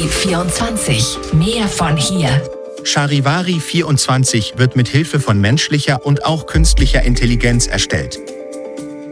24. Mehr von hier. Charivari 24 wird mit Hilfe von menschlicher und auch künstlicher Intelligenz erstellt.